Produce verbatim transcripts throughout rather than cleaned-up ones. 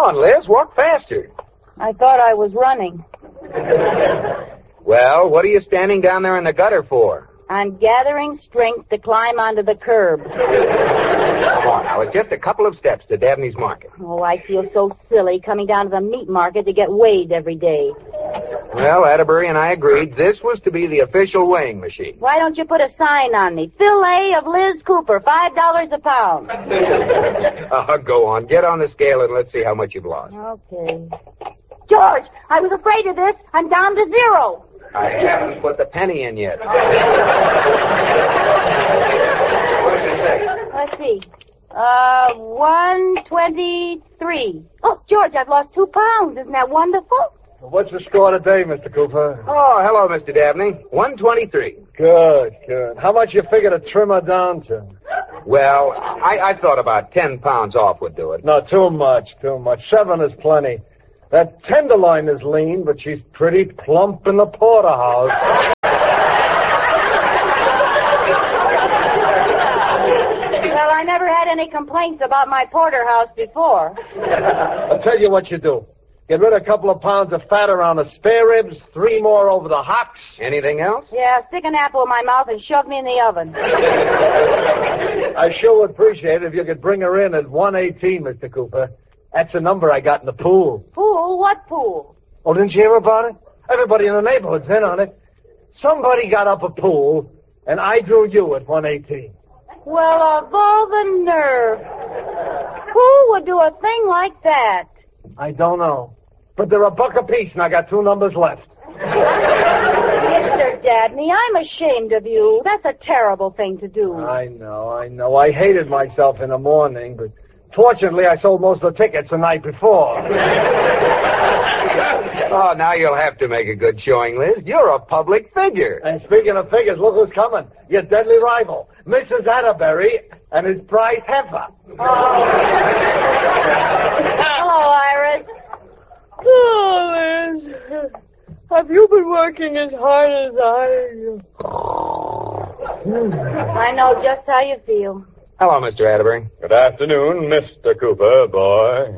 on, Liz. Walk faster. I thought I was running. Well, what are you standing down there in the gutter for? I'm gathering strength to climb onto the curb. Come on, now. It's just a couple of steps to Dabney's Market. Oh, I feel so silly coming down to the meat market to get weighed every day. Well, Atterbury and I agreed this was to be the official weighing machine. Why don't you put a sign on me? Fillet of Liz Cooper, five dollars a pound. Oh, go on. Get on the scale and let's see how much you've lost. Okay. George, I was afraid of this. I'm down to zero. I haven't put the penny in yet. What does it say? Let's see. Uh, one twenty-three. Oh, George, I've lost two pounds. Isn't that wonderful? What's the score today, Mister Cooper? Oh, hello, Mister Dabney. one twenty-three. Good, good. How much you figure to trim her down to? Well, I, I thought about ten pounds off would do it. No, too much, too much. Seven is plenty. That tenderloin is lean, but she's pretty plump in the porterhouse. Well, I never had any complaints about my porterhouse before. I'll tell you what you do. Get rid of a couple of pounds of fat around the spare ribs, three more over the hocks. Anything else? Yeah, stick an apple in my mouth and shove me in the oven. I sure would appreciate it if you could bring her in at one eighteen, Mister Cooper. That's the number I got in the pool. Pool? What pool? Oh, didn't you hear about it? Everybody in the neighborhood's in on it. Somebody got up a pool, and I drew you at one eighteen. Well, of all the nerve. Who would do a thing like that? I don't know. But they're a buck apiece, and I got two numbers left. Mister Dabney, I'm ashamed of you. That's a terrible thing to do. I know, I know. I hated myself in the morning, but fortunately I sold most of the tickets the night before. Oh, now you'll have to make a good showing, Liz. You're a public figure. And speaking of figures, look who's coming. Your deadly rival, Missus Atterbury, and his prize heifer. Oh. Hello, Iris. Oh, Liz. Have you been working as hard as I... I know just how you feel. Hello, Mister Atterbury. Good afternoon, Mister Cooper, boy.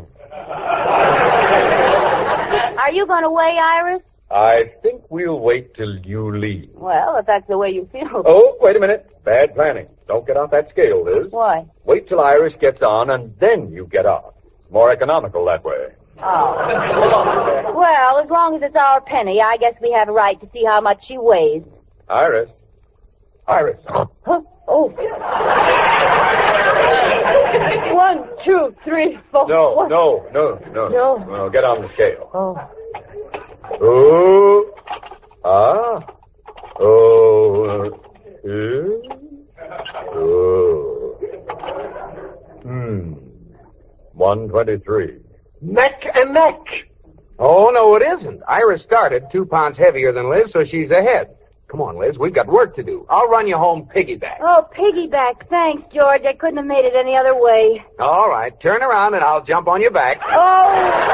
Are you going to weigh Iris? I think we'll wait till you leave. Well, if that's the way you feel. Oh, wait a minute. Bad planning. Don't get off that scale, Liz. Why? Wait till Iris gets on, and then you get off. It's more economical that way. Oh. Well, as long as it's our penny, I guess we have a right to see how much she weighs. Iris. Iris. Huh? Oh. One, two, three, four. No, one. no, no, no. No. Well, get on the scale. Oh. Oh. Ah. Oh. Uh, oh. Hmm. one twenty-three. Neck and neck. Oh, no, it isn't. Iris started two pounds heavier than Liz, so she's ahead. Come on, Liz. We've got work to do. I'll run you home piggyback. Oh, piggyback. Thanks, George. I couldn't have made it any other way. All right. Turn around and I'll jump on your back. Oh.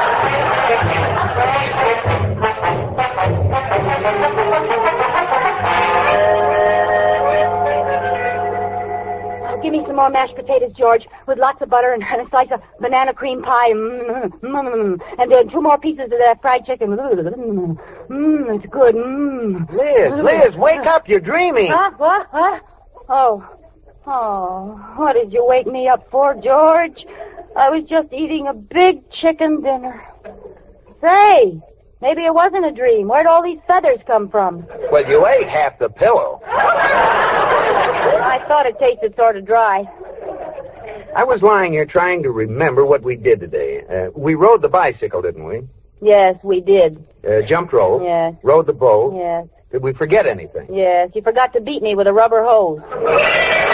Oh, give me some more mashed potatoes, George, with lots of butter and a slice of banana cream pie. Mm, mm, mm, and then two more pieces of that fried chicken. Mmm, it's good. Mm. Liz, Liz, wake up. You're dreaming. Huh? What? What? Oh. Oh, what did you wake me up for, George? I was just eating a big chicken dinner. Say, maybe it wasn't a dream. Where'd all these feathers come from? Well, you ate half the pillow. I thought it tasted sort of dry. I was lying here trying to remember what we did today. Uh, we rode the bicycle, didn't we? Yes, we did. Uh, jumped rope. Yes. Rode the boat. Yes. Did we forget anything? Yes, you forgot to beat me with a rubber hose.